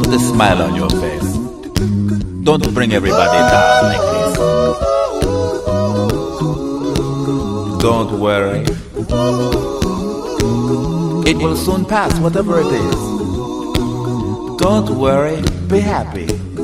Put a smile on your face. Don't bring everybody down like this. Don't worry. It will soon pass, whatever it is. Don't worry, be happy.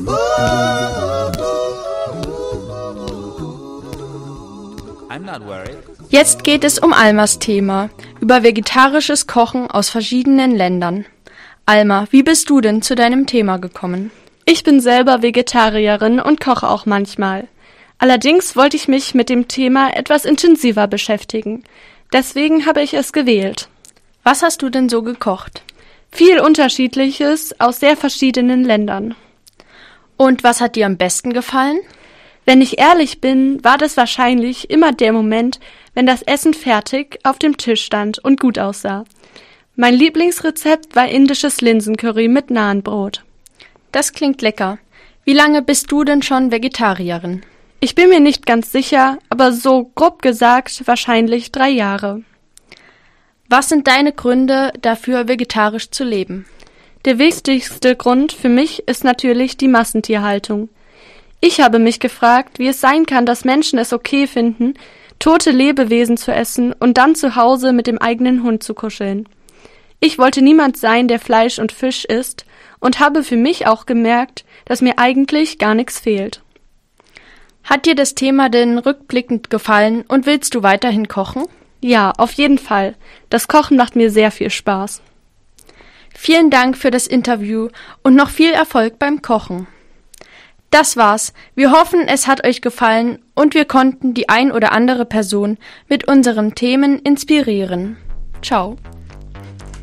I'm not worried. Jetzt geht es um Almas Thema, über vegetarisches Kochen aus verschiedenen Ländern. Alma, wie bist du denn zu deinem Thema gekommen? Ich bin selber Vegetarierin und koche auch manchmal. Allerdings wollte ich mich mit dem Thema etwas intensiver beschäftigen. Deswegen habe ich es gewählt. Was hast du denn so gekocht? Viel Unterschiedliches aus sehr verschiedenen Ländern. Und was hat dir am besten gefallen? Wenn ich ehrlich bin, war das wahrscheinlich immer der Moment, wenn das Essen fertig auf dem Tisch stand und gut aussah. Mein Lieblingsrezept war indisches Linsencurry mit Nahenbrot. Das klingt lecker. Wie lange bist du denn schon Vegetarierin? Ich bin mir nicht ganz sicher, aber so grob gesagt wahrscheinlich 3 Jahre. Was sind deine Gründe dafür, vegetarisch zu leben? Der wichtigste Grund für mich ist natürlich die Massentierhaltung. Ich habe mich gefragt, wie es sein kann, dass Menschen es okay finden, tote Lebewesen zu essen und dann zu Hause mit dem eigenen Hund zu kuscheln. Ich wollte niemand sein, der Fleisch und Fisch isst, und habe für mich auch gemerkt, dass mir eigentlich gar nichts fehlt. Hat dir das Thema denn rückblickend gefallen und willst du weiterhin kochen? Ja, auf jeden Fall. Das Kochen macht mir sehr viel Spaß. Vielen Dank für das Interview und noch viel Erfolg beim Kochen. Das war's. Wir hoffen, es hat euch gefallen und wir konnten die ein oder andere Person mit unseren Themen inspirieren. Ciao.